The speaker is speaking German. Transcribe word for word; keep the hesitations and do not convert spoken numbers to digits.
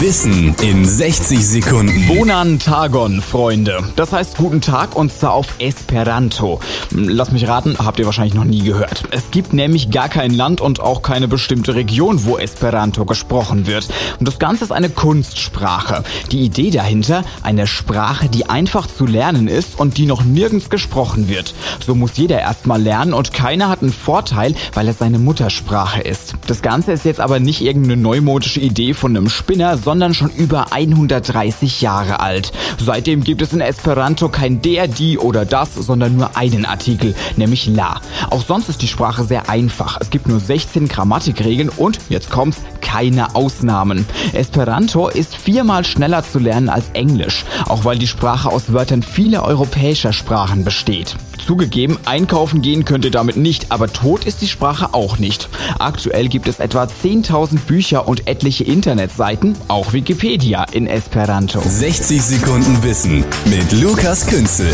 Wissen in sechzig Sekunden. Bonan tagon, Freunde. Das heißt guten Tag und zwar auf Esperanto. Lass mich raten, habt ihr wahrscheinlich noch nie gehört. Es gibt nämlich gar kein Land und auch keine bestimmte Region, wo Esperanto gesprochen wird. Und das Ganze ist eine Kunstsprache. Die Idee dahinter, eine Sprache, die einfach zu lernen ist und die noch nirgends gesprochen wird. So muss jeder erstmal lernen und keiner hat einen Vorteil, weil es seine Muttersprache ist. Das Ganze ist jetzt aber nicht irgendeine neumodische Idee von einem Spinner, sondern schon über hundertdreißig Jahre alt. Seitdem gibt es in Esperanto kein der, die oder das, sondern nur einen Artikel, nämlich la. Auch sonst ist die Sprache sehr einfach. Es gibt nur sechzehn Grammatikregeln und, jetzt kommt's, keine Ausnahmen. Esperanto ist viermal schneller zu lernen als Englisch, auch weil die Sprache aus Wörtern vieler europäischer Sprachen besteht. Zugegeben, einkaufen gehen könnt ihr damit nicht, aber tot ist die Sprache auch nicht. Aktuell gibt es etwa zehntausend Bücher und etliche Internetseiten, auch Wikipedia in Esperanto. sechzig Sekunden Wissen mit Lukas Künzel.